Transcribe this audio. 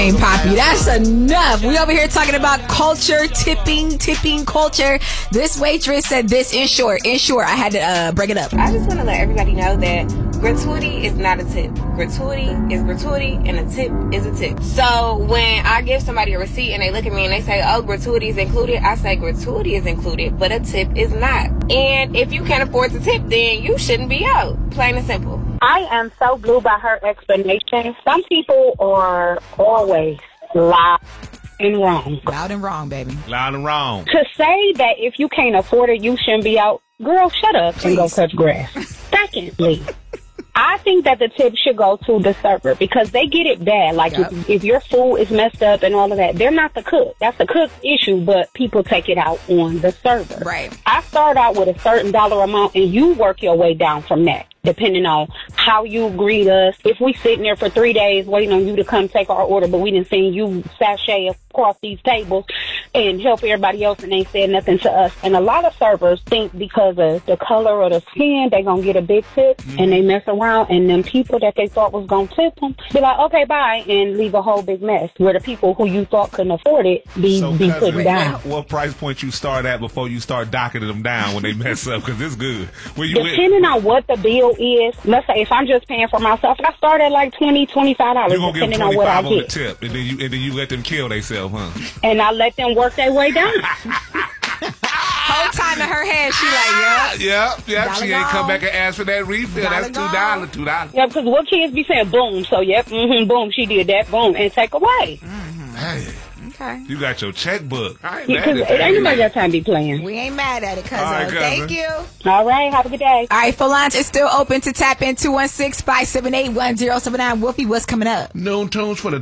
Hey, Poppy, that's enough. We over here talking about culture, tipping culture. This waitress said this in short. I had to break it up. I just want to let everybody know that gratuity is not a tip. Gratuity is gratuity, and a tip is a tip. So when I give somebody a receipt and they look at me and they say, oh, gratuity is included, I say gratuity is included, but a tip is not. And if you can't afford to tip, then you shouldn't be out. Plain and simple. I am so blew by her explanation. Some people are always loud and wrong. Loud and wrong, baby. Loud and wrong. To say that if you can't afford it, you shouldn't be out, girl, shut up and go cut grass. Secondly, I think that the tip should go to the server because they get it bad. Like, if your food is messed up and all of that, they're not the cook. That's the cook's issue, but people take it out on the server. Right. I start out with a certain dollar amount, and you work your way down from that, depending on how you greet us. If we sitting there for 3 days waiting on you to come take our order, but we didn't see you sashay across these tables and help everybody else and ain't said nothing to us. And a lot of servers think because of the color of the skin, they gonna get a big tip, and they mess around, and them people that they thought was gonna tip them be like, okay, bye, and leave a whole big mess where the people who you thought couldn't afford it be putting down. What price point you start at before you start docketing them down when they mess up? Because it's good. Depending on what the bill is, let's say if I'm just paying for myself, I start at like $20, $25, you're gonna depending give them on what I $25 on the get. tip, and then you let them kill themselves, huh? And I let them work their way down. Whole time in her head, she like, yeah. She ain't come back and ask for that refill. That's $2. Yeah, because what kids be saying, boom. So, boom, she did that, boom, and take away. Hey. Okay. You got your checkbook. I ain't Yeah, mad because at that. ain't nobody got time to be playing. we ain't mad at it, cousin. All right, cousin. Thank you. All right, have a good day. All right, phone lines is still open to tap in 216-578-1079. Wolfie, what's coming up? Known tones for the